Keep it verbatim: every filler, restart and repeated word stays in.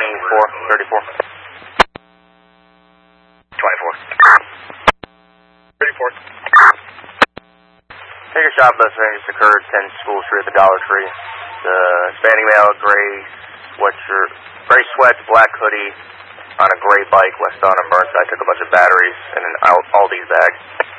twenty-four, thirty-four. twenty-four. thirty-four. Take a shoplifting just occurred, ten School Street, the Dollar Tree. The Hispanic male, gray sweatshirt, gray sweats, black hoodie, on a gray bike west on a Burnside. Took a bunch of batteries and an Aldi's bag.